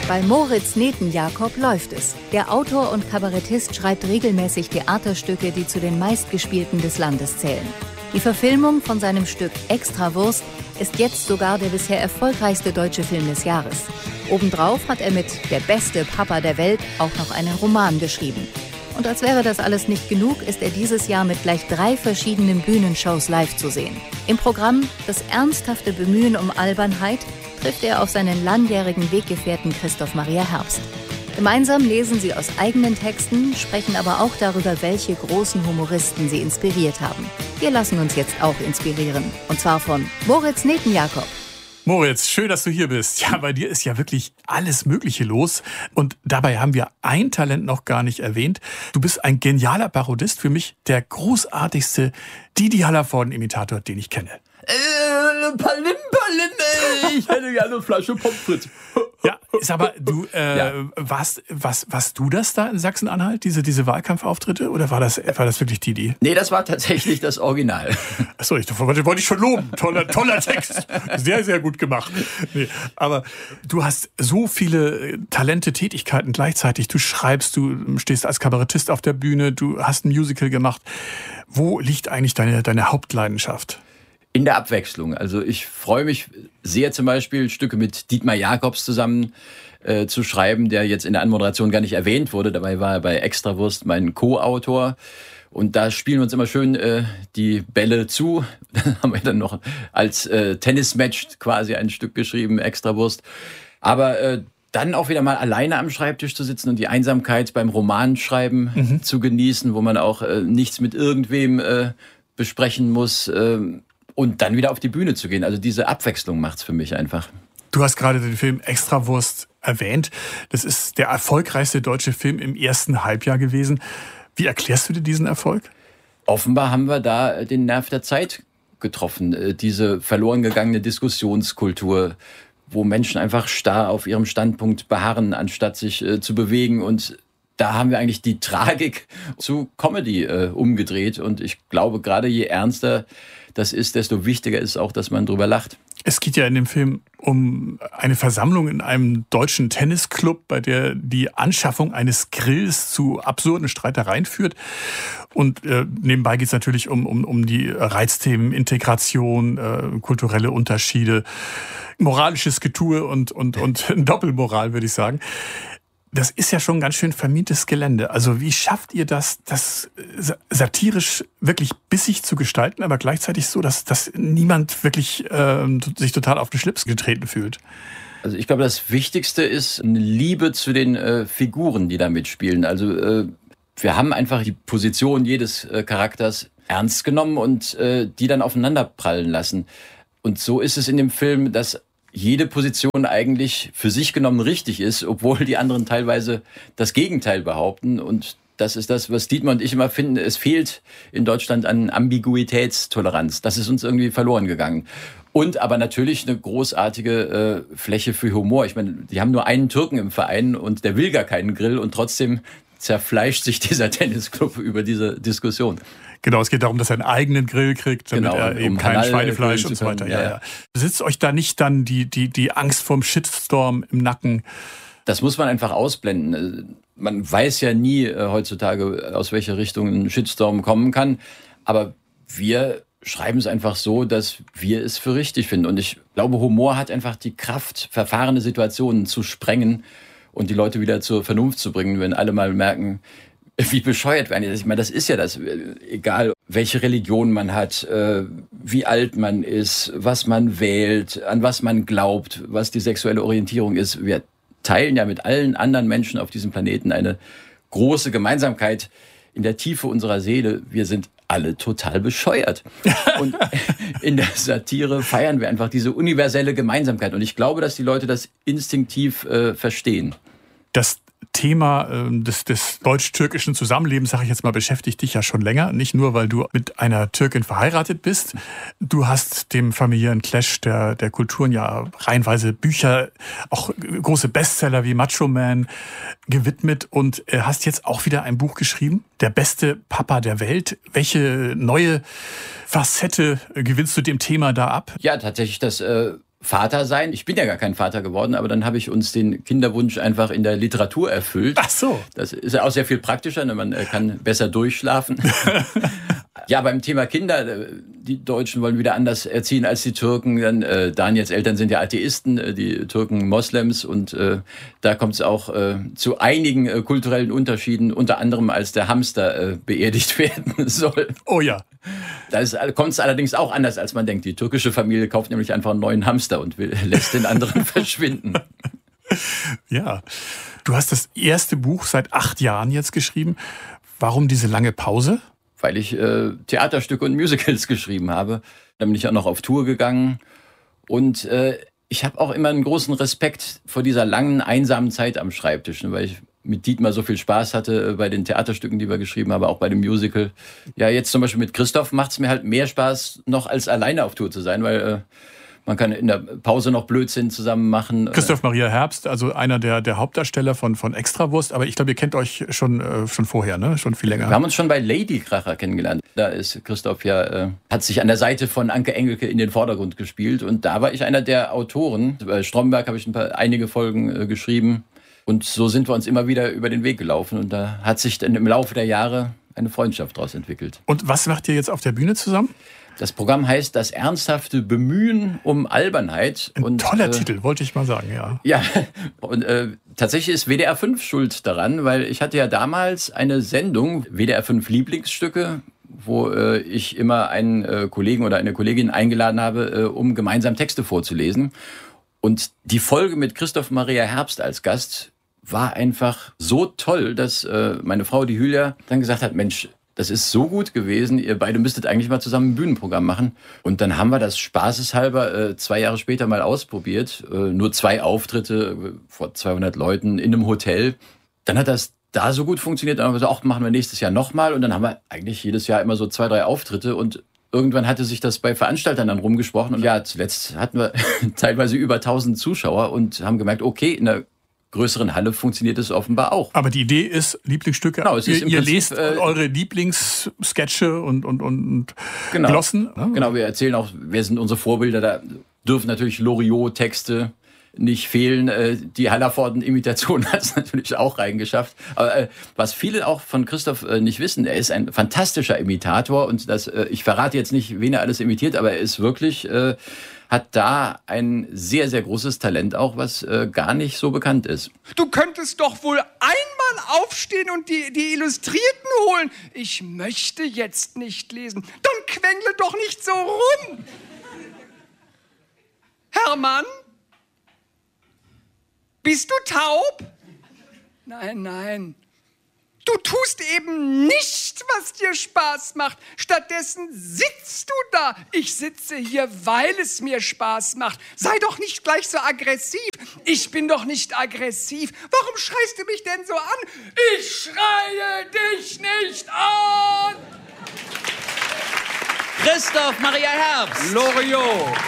Bei Moritz Netenjakob läuft es. Der Autor und Kabarettist schreibt regelmäßig Theaterstücke, die zu den meistgespielten des Landes zählen. Die Verfilmung von seinem Stück Extrawurst ist jetzt sogar der bisher erfolgreichste deutsche Film des Jahres. Obendrauf hat er mit Der beste Papa der Welt auch noch einen Roman geschrieben. Und als wäre das alles nicht genug, ist er dieses Jahr mit gleich 3 verschiedenen Bühnenshows live zu sehen. Im Programm Das ernsthafte Bemühen um Albernheit trifft er auf seinen langjährigen Weggefährten Christoph Maria Herbst. Gemeinsam lesen sie aus eigenen Texten, sprechen aber auch darüber, welche großen Humoristen sie inspiriert haben. Wir lassen uns jetzt auch inspirieren. Und zwar von Moritz Netenjakob. Moritz, schön, dass du hier bist. Ja, bei dir ist ja wirklich alles Mögliche los. Und dabei haben wir ein Talent noch gar nicht erwähnt. Du bist ein genialer Parodist. Für mich der großartigste Didi Hallervorden-Imitator, den ich kenne. Palim, ich hätte gerne eine Flasche Pommes frites. Ja, ist aber du, warst du das da in Sachsen-Anhalt, diese Wahlkampfauftritte? Oder war das wirklich Didi? Nee, das war tatsächlich das Original. Achso, wollte ich schon loben. Toller Text. Sehr, sehr gut gemacht. Nee, aber du hast so viele Talente, Tätigkeiten gleichzeitig. Du schreibst, du stehst als Kabarettist auf der Bühne, du hast ein Musical gemacht. Wo liegt eigentlich deine Hauptleidenschaft? In der Abwechslung. Also ich freue mich sehr, zum Beispiel Stücke mit Dietmar Jacobs zusammen zu schreiben, der jetzt in der Anmoderation gar nicht erwähnt wurde. Dabei war er bei Extrawurst mein Co-Autor. Und da spielen wir uns immer schön die Bälle zu. Dann haben wir dann noch als Tennismatch quasi ein Stück geschrieben, Extrawurst. Aber dann auch wieder mal alleine am Schreibtisch zu sitzen und die Einsamkeit beim Romanschreiben zu genießen, wo man auch nichts mit irgendwem besprechen muss. Und dann wieder auf die Bühne zu gehen. Also diese Abwechslung macht's für mich einfach. Du hast gerade den Film Extrawurst erwähnt. Das ist der erfolgreichste deutsche Film im ersten Halbjahr gewesen. Wie erklärst du dir diesen Erfolg? Offenbar haben wir da den Nerv der Zeit getroffen. Diese verloren gegangene Diskussionskultur, wo Menschen einfach starr auf ihrem Standpunkt beharren, anstatt sich zu bewegen. Und da haben wir eigentlich die Tragik zu Comedy umgedreht. Und ich glaube, gerade je ernster das ist, desto wichtiger ist auch, dass man drüber lacht. Es geht ja in dem Film um eine Versammlung in einem deutschen Tennisclub, bei der die Anschaffung eines Grills zu absurden Streitereien führt. Und nebenbei geht es natürlich um die Reizthemen Integration, kulturelle Unterschiede, moralisches Getue und Doppelmoral, würde ich sagen. Das ist ja schon ganz schön vermintes Gelände. Also wie schafft ihr das satirisch wirklich bissig zu gestalten, aber gleichzeitig so, dass niemand wirklich sich total auf den Schlips getreten fühlt? Also ich glaube, das Wichtigste ist eine Liebe zu den Figuren, die da mitspielen. Also wir haben einfach die Position jedes Charakters ernst genommen und die dann aufeinander prallen lassen. Und so ist es in dem Film, dass jede Position eigentlich für sich genommen richtig ist, obwohl die anderen teilweise das Gegenteil behaupten. Und das ist das, was Dietmar und ich immer finden. Es fehlt in Deutschland an Ambiguitätstoleranz. Das ist uns irgendwie verloren gegangen. Und aber natürlich eine großartige Fläche für Humor. Ich meine, die haben nur einen Türken im Verein und der will gar keinen Grill und trotzdem zerfleischt sich dieser Tennisclub über diese Diskussion. Genau, es geht darum, dass er einen eigenen Grill kriegt, damit er eben kein Schweinefleisch und so weiter. Ja. Sitzt euch da nicht dann die Angst vorm Shitstorm im Nacken? Das muss man einfach ausblenden. Man weiß ja nie heutzutage, aus welcher Richtung ein Shitstorm kommen kann. Aber wir schreiben es einfach so, dass wir es für richtig finden. Und ich glaube, Humor hat einfach die Kraft, verfahrene Situationen zu sprengen und die Leute wieder zur Vernunft zu bringen, wenn alle mal merken, wie bescheuert werden die. Ich meine, das ist ja das, egal welche Religion man hat, wie alt man ist, was man wählt, an was man glaubt, was die sexuelle Orientierung ist. Wir teilen ja mit allen anderen Menschen auf diesem Planeten eine große Gemeinsamkeit in der Tiefe unserer Seele. Wir sind alle total bescheuert. Und in der Satire feiern wir einfach diese universelle Gemeinsamkeit. Und ich glaube, dass die Leute das instinktiv verstehen. Das Thema des deutsch-türkischen Zusammenlebens, sage ich jetzt mal, beschäftigt dich ja schon länger. Nicht nur, weil du mit einer Türkin verheiratet bist. Du hast dem familiären Clash der Kulturen ja reihenweise Bücher, auch große Bestseller wie Macho Man gewidmet und hast jetzt auch wieder ein Buch geschrieben, Der beste Papa der Welt. Welche neue Facette gewinnst du dem Thema da ab? Ja, tatsächlich das Vater sein. Ich bin ja gar kein Vater geworden, aber dann habe ich uns den Kinderwunsch einfach in der Literatur erfüllt. Ach so. Das ist ja auch sehr viel praktischer, ne? Man kann besser durchschlafen. Ja, beim Thema Kinder, die Deutschen wollen wieder anders erziehen als die Türken. Dann Daniels Eltern sind ja Atheisten, die Türken Moslems. Und da kommt es auch zu einigen kulturellen Unterschieden, unter anderem als der Hamster beerdigt werden soll. Oh ja. Da kommt es allerdings auch anders, als man denkt. Die türkische Familie kauft nämlich einfach einen neuen Hamster und lässt den anderen verschwinden. Ja, du hast das erste Buch seit 8 Jahren jetzt geschrieben. Warum diese lange Pause? Weil ich Theaterstücke und Musicals geschrieben habe. Dann bin ich auch noch auf Tour gegangen. Und ich habe auch immer einen großen Respekt vor dieser langen, einsamen Zeit am Schreibtisch, ne, weil ich mit Dietmar so viel Spaß hatte bei den Theaterstücken, die wir geschrieben haben, auch bei dem Musical. Ja, jetzt zum Beispiel mit Christoph macht es mir halt mehr Spaß, noch als alleine auf Tour zu sein, weil man kann in der Pause noch Blödsinn zusammen machen. Christoph Maria Herbst, also einer der Hauptdarsteller von Extrawurst, aber ich glaube, ihr kennt euch schon vorher, ne? Schon viel länger. Wir haben uns schon bei Ladykracher kennengelernt. Da ist Christoph hat sich an der Seite von Anke Engelke in den Vordergrund gespielt und da war ich einer der Autoren. Bei Stromberg habe ich einige Folgen geschrieben und so sind wir uns immer wieder über den Weg gelaufen und da hat sich dann im Laufe der Jahre eine Freundschaft daraus entwickelt. Und was macht ihr jetzt auf der Bühne zusammen? Das Programm heißt Das ernsthafte Bemühen um Albernheit. Ein toller Titel, wollte ich mal sagen, ja. Ja, und tatsächlich ist WDR 5 schuld daran, weil ich hatte ja damals eine Sendung, WDR 5 Lieblingsstücke, wo ich immer einen Kollegen oder eine Kollegin eingeladen habe, um gemeinsam Texte vorzulesen. Und die Folge mit Christoph Maria Herbst als Gast war einfach so toll, dass meine Frau, die Julia, dann gesagt hat, Mensch, das ist so gut gewesen, ihr beide müsstet eigentlich mal zusammen ein Bühnenprogramm machen. Und dann haben wir das spaßeshalber 2 Jahre später mal ausprobiert. Nur 2 Auftritte vor 200 Leuten in einem Hotel. Dann hat das da so gut funktioniert, dann haben wir gesagt, machen wir nächstes Jahr nochmal. Und dann haben wir eigentlich jedes Jahr immer so 2, 3 Auftritte. Und irgendwann hatte sich das bei Veranstaltern dann rumgesprochen. Und ja, zuletzt hatten wir teilweise über 1000 Zuschauer und haben gemerkt, okay, in der größeren Halle funktioniert es offenbar auch. Aber die Idee ist Lieblingsstücke. Genau, es ist ihr lest eure Lieblingssketche und Glossen. Ne? Genau, wir erzählen auch, wer sind unsere Vorbilder. Da dürfen natürlich Loriot-Texte nicht fehlen. Die Hallervorden-Imitation hat es natürlich auch reingeschafft. Aber was viele auch von Christoph nicht wissen, er ist ein fantastischer Imitator. Und ich verrate jetzt nicht, wen er alles imitiert, aber er ist wirklich... hat da ein sehr, sehr großes Talent auch, was gar nicht so bekannt ist. Du könntest doch wohl einmal aufstehen und die Illustrierten holen. Ich möchte jetzt nicht lesen. Dann quengle doch nicht so rum. Hermann? Bist du taub? Nein, nein. Du tust eben nicht, was dir Spaß macht. Stattdessen sitzt du da. Ich sitze hier, weil es mir Spaß macht. Sei doch nicht gleich so aggressiv. Ich bin doch nicht aggressiv. Warum schreist du mich denn so an? Ich schreie dich nicht an! Christoph Maria Herbst. Loriot.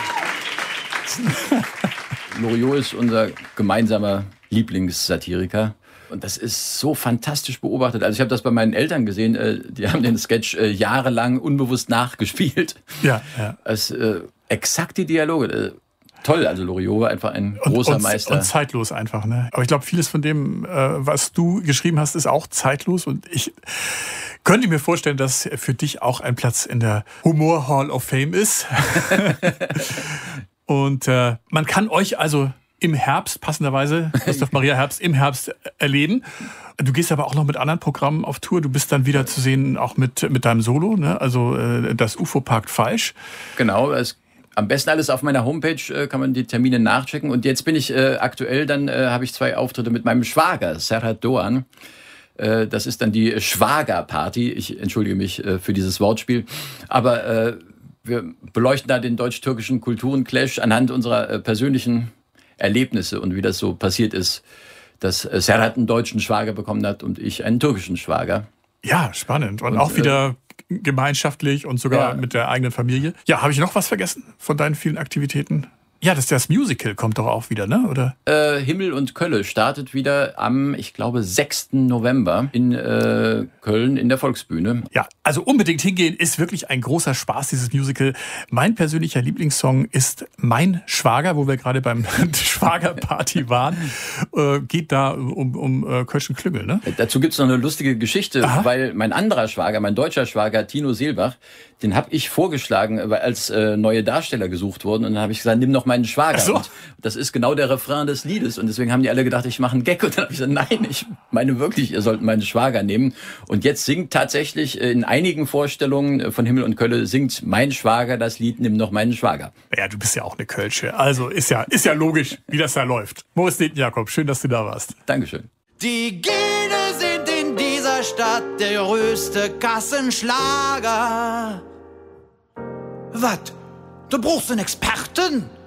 Loriot ist unser gemeinsamer Lieblingssatiriker. Und das ist so fantastisch beobachtet. Also ich habe das bei meinen Eltern gesehen. Die haben den Sketch jahrelang unbewusst nachgespielt. Ja. Exakt die Dialoge. Toll, also Loriot war einfach ein großer Meister. Und zeitlos einfach, ne? Aber ich glaube, vieles von dem, was du geschrieben hast, ist auch zeitlos. Und ich könnte mir vorstellen, dass für dich auch ein Platz in der Humor Hall of Fame ist. Und man kann euch also im Herbst, passenderweise, Christoph Maria Herbst, im Herbst erleben. Du gehst aber auch noch mit anderen Programmen auf Tour. Du bist dann wieder zu sehen, auch mit deinem Solo, ne? Also das UFO parkt falsch. Genau, am besten alles auf meiner Homepage, kann man die Termine nachchecken. Und jetzt bin ich aktuell, dann habe ich 2 Auftritte mit meinem Schwager, Serhat Doğan. Das ist dann die Schwagerparty. Ich entschuldige mich für dieses Wortspiel. Aber wir beleuchten da den deutsch-türkischen Kulturenclash anhand unserer persönlichen Erlebnisse und wie das so passiert ist, dass Serhat einen deutschen Schwager bekommen hat und ich einen türkischen Schwager. Ja, spannend. Und auch wieder gemeinschaftlich und sogar mit der eigenen Familie. Ja, habe ich noch was vergessen von deinen vielen Aktivitäten? Ja, das Musical kommt doch auch wieder, ne? Oder? Himmel und Kölle startet wieder am, ich glaube, 6. November in Köln in der Volksbühne. Ja, also unbedingt hingehen, ist wirklich ein großer Spaß, dieses Musical. Mein persönlicher Lieblingssong ist Mein Schwager, wo wir gerade beim Schwagerparty waren. Geht da um Kölschen Klüngel, ne? Dazu gibt's noch eine lustige Geschichte, weil mein anderer Schwager, mein deutscher Schwager, Tino Seelbach, den habe ich vorgeschlagen, als neue Darsteller gesucht wurden. Und dann habe ich gesagt, nimm noch meinen Schwager. Ach so. Und das ist genau der Refrain des Liedes. Und deswegen haben die alle gedacht, ich mache einen Gag. Und dann habe ich gesagt, nein, ich meine wirklich, ihr sollt meinen Schwager nehmen. Und jetzt singt tatsächlich in einigen Vorstellungen von Himmel und Kölle, singt mein Schwager das Lied, nimm noch meinen Schwager. Ja, du bist ja auch eine Kölsche. Also ist ja logisch, wie das da läuft. Moritz Detenjakob, schön, dass du da warst. Dankeschön. Die Gene sind in dieser Stadt der größte Kassenschlager. Was? Du brauchst einen Experten?